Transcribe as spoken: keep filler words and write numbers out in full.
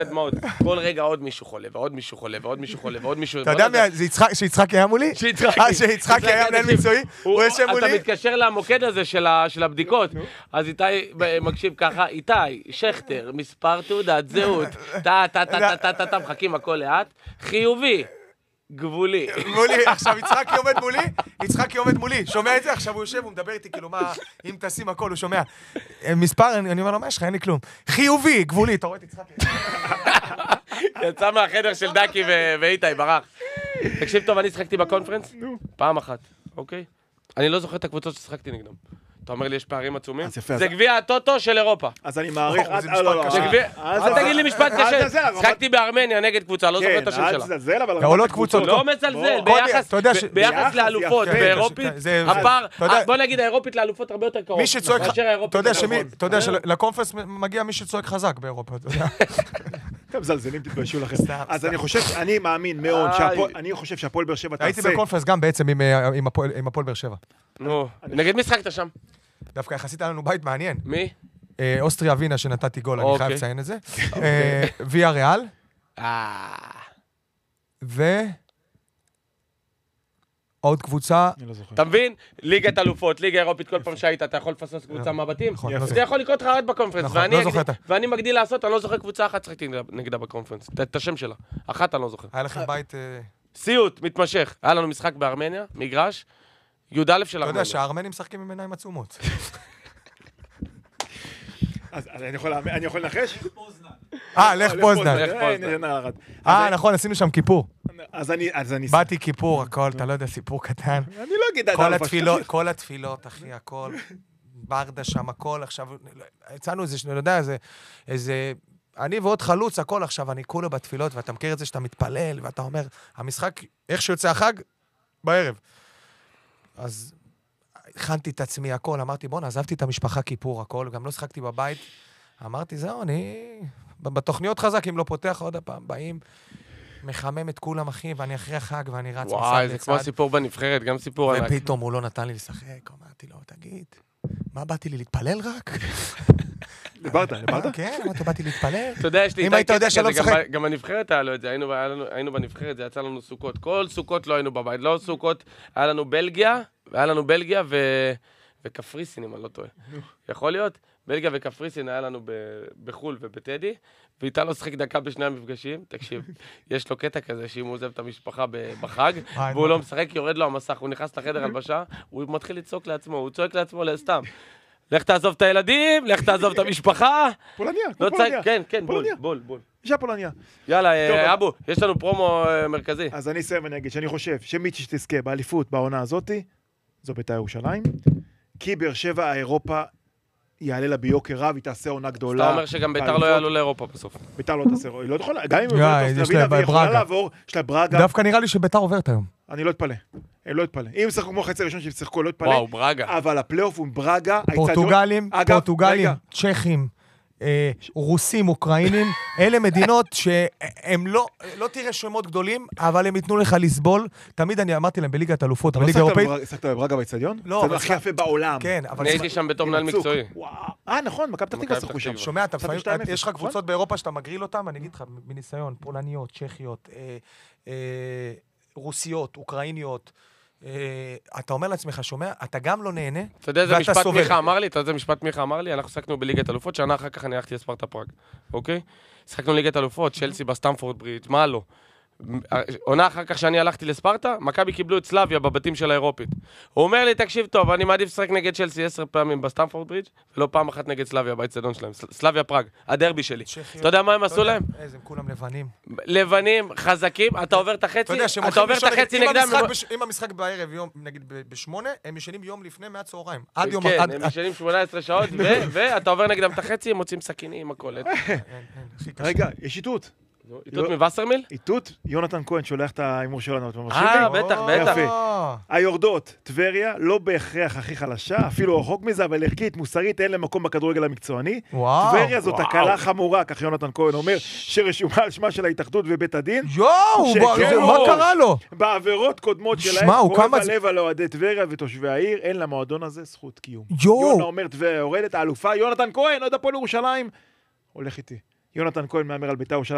דמעות. כל רגע עוד מישהו חולה, ועוד מישהו חולה, ועוד מישהו חולה, ועוד מישהו... אתה יודע שיצחק היה מולי? שיצחק. שיצחק היה מנהל מקצועי? הוא יושב מולי? אתה מתקשר למוקד הזה של הבדיקות, אז איתי מקשיב ככה, איתי, שכטר, מספר תעודת זהות, טה, טה, טה, טה, טה, טה, מחכים הכל לאט, חיובי. גבולי. גבולי, עכשיו יצחקי עומד מולי, יצחקי עומד מולי, שומע את זה? עכשיו הוא יושב, הוא מדבר איתי, כאילו מה, אם תשים הכל, הוא שומע. מספר, אני אומר לו, מה יש לך? אין לי כלום. חיובי, גבולי, אתה רואה את יצחקי? יצא מהחדר של דקי ואיתי, ברח. תקשיב טוב, אני שחקתי בקונפרנס? פעם אחת, אוקיי? אני לא זוכר את הקבוצות ששחקתי נגדם. אתה אומר לי, יש פערים עצומים? זה גביע הטוטו של אירופה. אז אני מעריך... אל תגיד לי משפט קשה. שחקתי בארמניה נגד קבוצה, לא זוכר את השם שלה. עולות קבוצות. לא מצלזל, ביחס לאלופות, באירופית, הפער, בוא נגיד, האירופית לאלופות הרבה יותר קרוב. מי שצועק... אתה יודע שלקונפרנס מגיע מי שצועק חזק באירופה. אתם זלזלים, תתביישו לכם. אז אני חושב, אני מאמין מאוד, אני חושב שהפועל באר שבע תעשה... הייתי בקונפרנס גם בעצם עם הפועל באר שבע. נו, נגד מי שחקת שם? דווקא יחסית היה לנו בית מעניין. מי? אוסטריה ווינה שנתתי גול, אני חייב לציין את זה. ויה ריאל. ו... עוד קבוצה... אתה מבין? ליגת אלופות, ליגה אירופית, כל פעם שהיית, אתה יכול לפסוס קבוצה מהבתים? זה יכול לקרות לך רק בקונפרנס. ואני מגדיל לעשות, אני לא זוכר קבוצה אחת שחקתי נגדה בקונפרנס. את השם שלה. אחת אני לא זוכר. היה לכם בית... סיוט, מתמשך. היה לנו משחק בארמניה, מגרש. י"א של ארמניה. אתה יודע שהארמנים משחקים עם עיניים עצומות. אז אני יכול לנחש? אה, לך פוזנן. אה, נכון, עשינו שם כיפור. אז אני... באתי כיפור, הכל, אתה לא יודע, סיפור קטן. אני לא אגיד... כל התפילות, אחי, הכל. ברדה שם, הכל, עכשיו... יצאנו איזה, אני יודע, איזה... אני ועוד חלוץ, הכל עכשיו, אני כולו בתפילות, ואתה מכיר את זה שאתה מתפלל, ואתה אומר, המשחק, איך שיוצא החג? בערב. אז הכנתי את עצמי הכל, אמרתי, בוא, עזבתי את המשפחה כיפור, הכל, גם לא שחקתי בבית. אמרתי, זהו, אני... בתוכניות חזק, אם לא פותח עוד הפעם, באים, מחמם את כולם, אחי, ואני אחרי החג, ואני רץ מצד לצד. וואי, זה כמו סיפור בנבחרת, גם סיפור ענק. ופתאום הוא לא נתן לי לשחק, אמרתי לו, תגיד, מה באתי לי להתפלל רק? דיברת, דיברת? כן, אמרתי, באתי להתפלל. אתה יודע, יש לי... אם היית יודע שלא משחק... גם בנבחרת היה לו את זה, היינו בנבחרת, זה יצא לנו סוכות. כל סוכות לא היינו בבית, לא סוכות, היה לנו בלגיה, היה לנו בלגיה וקפריסין, אם אני לא טועה. יכול להיות? בלגיה וקפריסין היה לנו בחול ובטדי, ואיתה לא שחק דקה בשני המפגשים. תקשיב, יש לו קטע כזה שאם הוא עוזב את המשפחה בחג, והוא לא משחק, יורד לו המסך, הוא נכנס לחדר הלבשה, הוא מתחיל לצעוק לעצמו, הוא צועק לעצמו סתם. לך תעזוב את הילדים, לך תעזוב את המשפחה. פולניה, פולניה. כן, כן, בול, בול, בול. אישה פולניה. יאללה, אבו, יש לנו פרומו מרכזי. אז אני אסיים ואני אגיד שאני חושב שמי שתזכה באליפות בעונה הזאת, זו בית"ר ירושלים, כי באר שבע אירופה יעלה לה ביוקר רב, היא תעשה עונה גדולה. אתה אומר שגם בית"ר לא יעלו לאירופה בסוף. בית"ר לא תעשה, היא לא יכולה, גם אם היא יכולה לעבור, יש לה ברגה. דווקא נראה לי שבית"ר עוברת היום. אני לא אתפלא, אני לא אתפלא. אם ישחקו כמו חצי ראשון שישחקו, לא אתפלא. וואו, ברגה. אבל הפלייאוף הוא ברגה. פורטוגלים, פורטוגלים, צ'כים, רוסים, אוקראינים, אלה מדינות שהם לא, לא תראה שמות גדולים, אבל הם ייתנו לך לסבול. תמיד אני אמרתי להם בליגת אלופות, בליגה האירופאית. שחקת בברגה באצטדיון? לא. זה הכי יפה בעולם. כן, אבל... אני הייתי שם בתור מנהל מקצועי. אה, נכון, מכבי פתח תקווה שחקו שם. שומע, יש לך קבוצות באירופה שאתה מגריל אותם, אני אגיד לך, מניסיון, פולניות, צ'כיות, רוסיות, אוקראיניות, אתה אומר לעצמך, שומע, אתה גם לא נהנה, אתה יודע, זה משפט מיכה אמר לי, אתה יודע, זה משפט מיכה אמר לי, אנחנו שחקנו בליגת אלופות, שנה אחר כך אני הלכתי לספרטה פראג, אוקיי? שחקנו ליגת אלופות, צ'לסי בסטמפורד ברידג', מה לא? עונה אחר כך שאני הלכתי לספרטה, מכבי קיבלו את סלאביה בבתים של האירופית. הוא אומר לי, תקשיב טוב, אני מעדיף לשחק נגד צ'לסי עשר פעמים בסטמפורד ברידג' ולא פעם אחת נגד סלאביה באצטדיון שלהם. סלאביה פראג, הדרבי שלי. אתה יודע מה הם עשו להם? איזה, הם כולם לבנים. לבנים, חזקים, אתה עובר את החצי, אתה עובר את החצי נגדם. אם המשחק בערב, נגיד בשמונה, הם ישנים יום לפני מהצהריים. עד יום... כן, הם ישנים שמונה עשרה שעות, ואתה עובר נגדם את החצי, הם מוצאים סכינים, הכל. רגע, יש איתות. איתות מווסרמיל? איתות, יונתן כהן שולח את האימור שלנו. אה, בטח, בטח. היורדות, טבריה, לא בהכרח הכי חלשה, אפילו רחוק מזה, אבל ערכית, מוסרית, אין להם מקום בכדורגל המקצועני. טבריה זאת הקלה חמורה, כך יונתן כהן אומר, שרשומה על שמה של ההתאחדות ובית הדין. יואו, מה קרה לו? בעבירות קודמות שלהם, כואב הלב על אוהדי טבריה ותושבי העיר, אין למועדון הזה זכות קיום. יונה אומר טבריה יורדת, האלופה, יונתן כהן, עוד הפועל ירושלים, הולך איתי. יונתן כהן מאמר על בית"ר ירושלים.